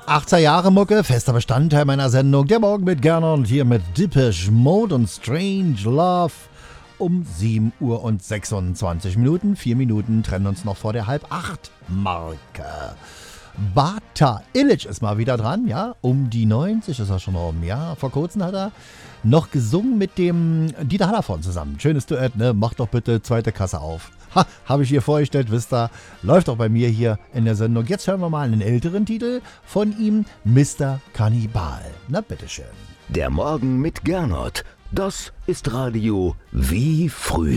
80er Jahre Mucke, fester Bestandteil meiner Sendung. Der Morgen mit Gernot und hier mit Depeche Mode und Strange Love. Um 7 Uhr und 26 Minuten. 4 Minuten trennen uns noch vor der 7:30-Marke. Bata Illich ist mal wieder dran, ja. Um die 90 ist er schon rum, ja. Vor kurzem hat er noch gesungen mit dem Dieter Hallervorden zusammen. Schönes Duett, ne? Macht doch bitte zweite Kasse auf. Ha, habe ich hier vorgestellt, wisst ihr. Läuft auch bei mir hier in der Sendung. Jetzt hören wir mal einen älteren Titel von ihm, Mr. Kannibal. Na, bitteschön. Der Morgen mit Gernot. Das ist Radio wie früher.